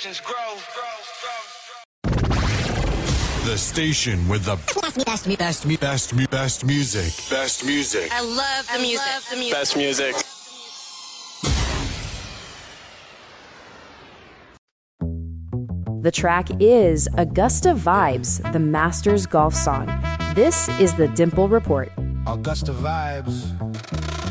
legends grow. The station with the best music. Best music. I love the music. Best music. The track is Augusta Vibes, the Masters golf song. This is the Dimple Report. Augusta Vibes.